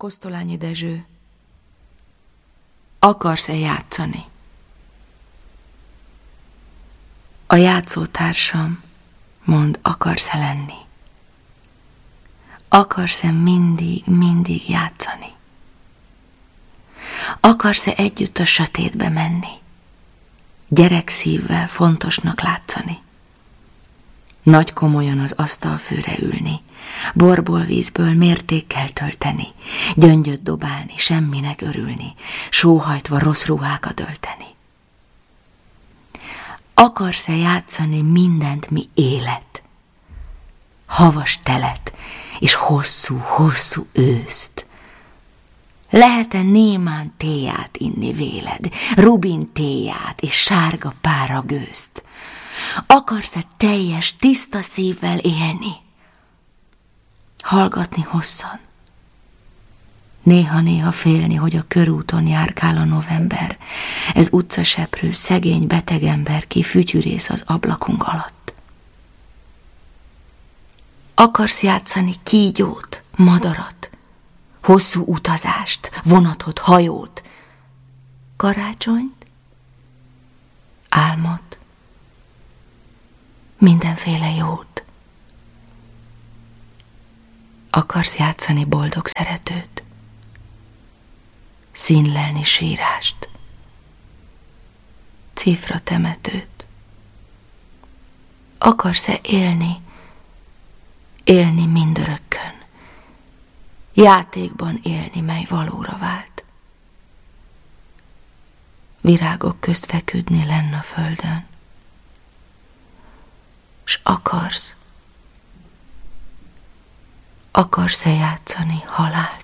Kosztolányi Dezső. Akarsz-e játszani? A játszótársam, mondd, akarsz-e lenni? Akarsz-e mindig játszani? Akarsz-e együtt a sötétbe menni? Gyerekszívvel fontosnak látszani? Nagy komolyan az asztalfőre ülni, borból, vízből mértékkel tölteni, gyöngyöt dobálni, semminek örülni, sóhajtva rossz ruhákat ölteni. Akarsz-e játszani mindent, mi élet? Havas telet és hosszú őszt? Lehet-e némán téját inni véled, rubin téját és sárga pára gőzt? Akarsz-e teljes, tiszta szívvel élni? Hallgatni hosszan? Néha félni, hogy a körúton járkál a november, ez utcaseprő, szegény, beteg ember, ki fütyűrész az ablakunk alatt. Akarsz játszani kígyót, madarat, hosszú utazást, vonatot, hajót, karácsonyt, álmot, mindenféle jót? Akarsz játszani boldog szeretőt, színlelni sírást, cifra temetőt? Akarsz-e élni mindörökkön, játékban élni, mely valóra vált? Virágok közt feküdni lenn a földön, s akarsz-e játszani halált?